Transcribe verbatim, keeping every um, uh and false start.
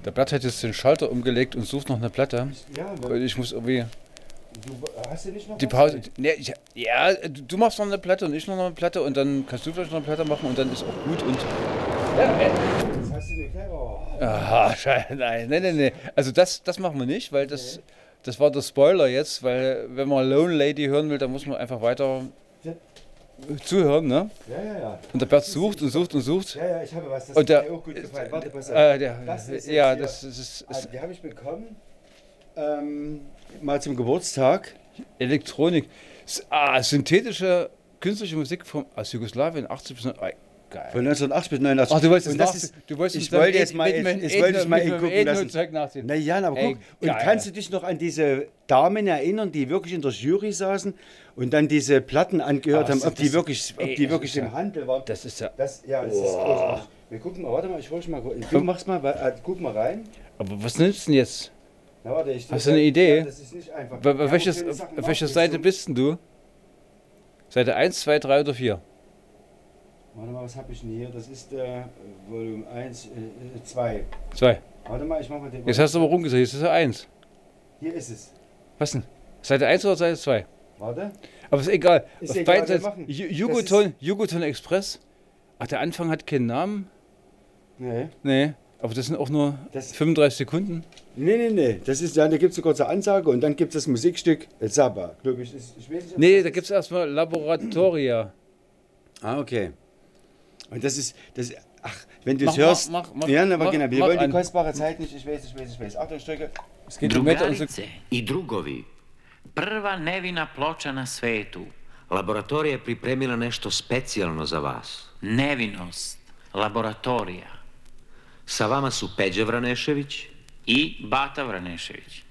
Der Bert hat jetzt den Schalter umgelegt und sucht noch eine Platte. Ja, ne? Und ich muss irgendwie... Du hast ja nicht noch Die was? Pause... Nee, ich, ja, du du machst noch eine Platte und ich noch eine Platte und dann kannst du vielleicht noch eine Platte machen und dann ist auch gut und... Ja, äh, Das hast du nicht gleich. Oh. aha, scheiße, nein, nein, nein, nein. Also das, das machen wir nicht, weil das, das war der Spoiler jetzt, weil wenn man Lone Lady hören will, dann muss man einfach weiter Ja. zuhören, ne? Ja, ja, ja. Und der Bert sucht und sucht und sucht. Ja, ja, ich habe was. Das Und der, ist mir auch gut gefallen. Warte, pass auf. äh, der, Das ist ja, jetzt das ist, ist, Ah, ist die habe ich bekommen. Ähm, mal zum Geburtstag. Elektronik. S- Ah, synthetische künstliche Musik vom, aus Jugoslawien, achtzig bis neunzig. Geil. Von neunzehnhundert achtzig bis neunundachtzig. Ach, du wolltest Und jetzt das nach- ist, du wolltest ich mit wollte deinem jetzt mal, Ed- mit jetzt, dem jetzt wollte ich Ethno- mal mit dem gucken lassen. Ethno-Zeug nachsehen. Na ja, aber Ey, guck, und geil. kannst du dich noch an diese Damen erinnern, die wirklich in der Jury saßen und dann diese Platten angehört Aber haben, das- ob die das- wirklich, ob ey, die das wirklich ist ja- im Handel waren? Das ist ja. Das, ja, das ist großartig. Wir gucken mal, warte mal, ich hol mal kurz. Du machst mal, äh, guck mal rein. Aber was nimmst du denn jetzt? Na, warte, ich, Hast du eine Idee? Ja, das ist nicht einfach. Bei, bei Ja, welches, schöne Sachen auf welcher gemacht. Seite So- bist denn du? Seite eins, zwei, drei oder vier? Warte mal, was habe ich denn hier? Das ist der Volume eins, zwei. zwei. Warte mal, ich mach mal den. Jetzt hast du aber rumgesagt, jetzt ist ja eins. Hier ist es. Was denn? Seite eins oder Seite zwei? Warte. Aber ist egal. Ist Auf egal, beiden wir Seiten. machen. Ju- Das Jugoton, Jugoton Express. Ach, der Anfang hat keinen Namen? Nee. Nee. Aber das sind auch nur Das- fünfunddreißig Sekunden. Nee, nee, nee. Das ist, ja, da gibt es eine kurze Ansage und dann gibt es das Musikstück El Saba, glaube ich. Ist, ich weiß nicht, ob Nee, das da ist- gibt es erstmal Laboratoria. Ah, okay. Und das ist, das, ach, wenn du es Mach, hörst. mach, mach, ja, aber mach, genau, wir mach wollen die an. kostbare Zeit nicht. Ich weiß, ich weiß, ich weiß. Achtung, Stücke. Es geht um Meter und Sek- Drugarice i drugovi, prva nevina ploča na svetu. Laboratorija je pripremila nešto specijalno za vas. Nevinost, laboratorija Sa vama su Peđa Vranešević i Bata Vranešević.